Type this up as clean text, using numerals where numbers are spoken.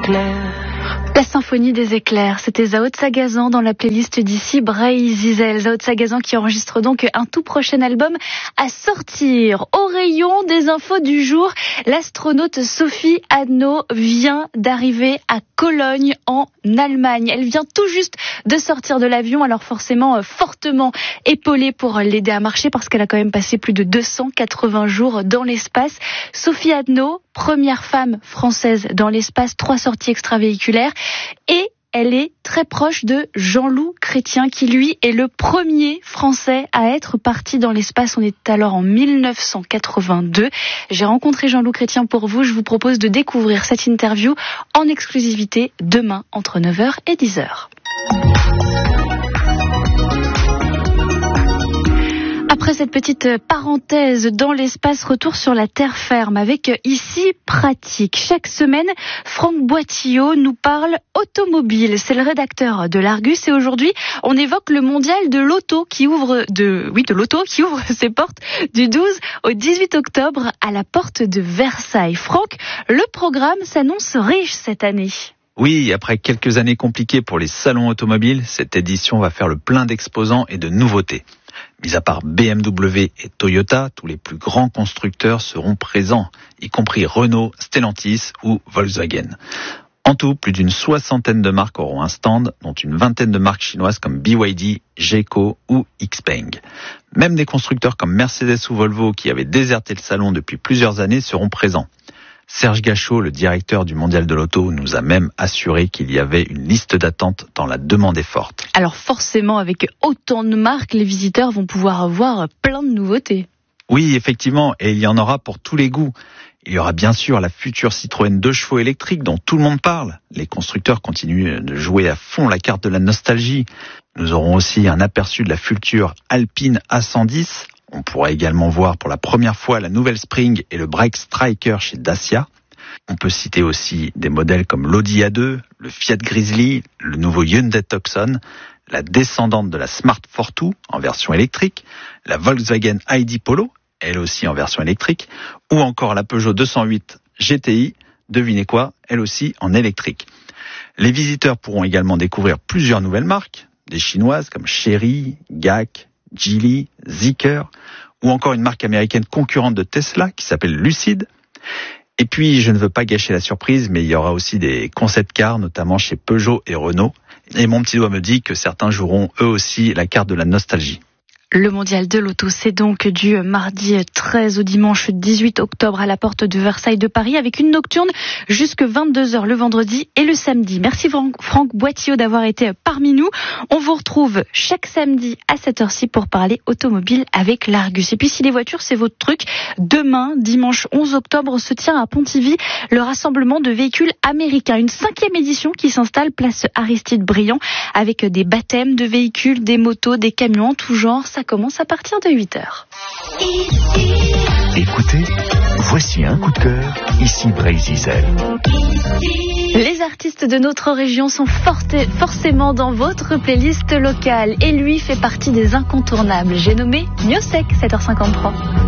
éclairs. La symphonie des éclairs, c'était Zao de Sagazan dans la playlist d'ici Bray Zizel. Zao de Sagazan qui enregistre donc un tout prochain album à sortir. Au rayon des infos du jour, l'astronaute Sophie Adno vient d'arriver à Cologne en Allemagne. Elle vient tout juste de sortir de l'avion, alors forcément fortement épaulée pour l'aider à marcher parce qu'elle a quand même passé plus de 280 jours dans l'espace. Sophie Adno, première femme française dans l'espace, 3 sorties extravéhiculaires. Et elle est très proche de Jean-Loup Chrétien, qui lui est le premier Français à être parti dans l'espace. On est alors en 1982. J'ai rencontré Jean-Loup Chrétien pour vous. Je vous propose de découvrir cette interview en exclusivité demain entre 9h et 10h. Après cette petite parenthèse dans l'espace, retour sur la terre ferme avec Ici Pratique. Chaque semaine, Franck Boitillot nous parle automobile. C'est le rédacteur de l'Argus et aujourd'hui, on évoque le mondial de l'auto qui ouvre ses portes du 12 au 18 octobre à la porte de Versailles. Franck, le programme s'annonce riche cette année. Oui, après quelques années compliquées pour les salons automobiles, cette édition va faire le plein d'exposants et de nouveautés. Mis à part BMW et Toyota, tous les plus grands constructeurs seront présents, y compris Renault, Stellantis ou Volkswagen. En tout, plus d'une 60aine de marques auront un stand, dont une 20aine de marques chinoises comme BYD, Geco ou Xpeng. Même des constructeurs comme Mercedes ou Volvo qui avaient déserté le salon depuis plusieurs années seront présents. Serge Gachot, le directeur du Mondial de l'Auto, nous a même assuré qu'il y avait une liste d'attente tant la demande est forte. Alors forcément, avec autant de marques, les visiteurs vont pouvoir avoir plein de nouveautés. Oui, effectivement, et il y en aura pour tous les goûts. Il y aura bien sûr la future Citroën 2 chevaux électrique dont tout le monde parle. Les constructeurs continuent de jouer à fond la carte de la nostalgie. Nous aurons aussi un aperçu de la future Alpine A110. On pourra également voir pour la première fois la nouvelle Spring et le Break Striker chez Dacia. On peut citer aussi des modèles comme l'Audi A2, le Fiat Grizzly, le nouveau Hyundai Tucson, la descendante de la Smart Fortwo en version électrique, la Volkswagen ID Polo, elle aussi en version électrique, ou encore la Peugeot 208 GTI, devinez quoi, elle aussi en électrique. Les visiteurs pourront également découvrir plusieurs nouvelles marques, des chinoises comme Chery, GAC, Geely, Zeekr, ou encore une marque américaine concurrente de Tesla qui s'appelle Lucid. Et puis, je ne veux pas gâcher la surprise, mais il y aura aussi des concept cars, notamment chez Peugeot et Renault. Et mon petit doigt me dit que certains joueront eux aussi la carte de la nostalgie. Le mondial de l'auto, c'est donc du mardi 13 au dimanche 18 octobre à la porte de Versailles de Paris avec une nocturne jusque 22h le vendredi et le samedi. Merci Franck Boitillot d'avoir été parmi nous. On vous retrouve chaque samedi à cette heure-ci pour parler automobile avec l'Argus. Et puis si les voitures, c'est votre truc, demain, dimanche 11 octobre, se tient à Pontivy le rassemblement de véhicules américains. Une 5e édition qui s'installe place Aristide Briand avec des baptêmes de véhicules, des motos, des camions en tout genre. Ça commence à partir de 8h. Écoutez, voici un coup de cœur, ici Bray Zizel. Les artistes de notre région sont forcément dans votre playlist locale et lui fait partie des incontournables. J'ai nommé Miosek, 7h53.